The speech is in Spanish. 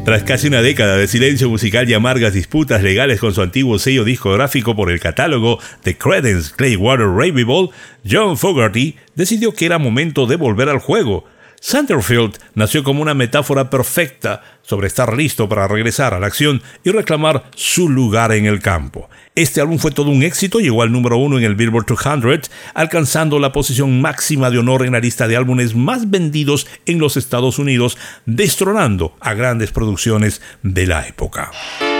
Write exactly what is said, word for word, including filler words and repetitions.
Tras casi una década de silencio musical y amargas disputas legales con su antiguo sello discográfico por el catálogo The Creedence Clearwater Revival, John Fogerty decidió que era momento de volver al juego. Centerfield nació como una metáfora perfecta sobre estar listo para regresar a la acción y reclamar su lugar en el campo. Este álbum fue todo un éxito, llegó al número uno en el Billboard doscientos, alcanzando la posición máxima de honor en la lista de álbumes más vendidos en los Estados Unidos, destronando a grandes producciones de la época.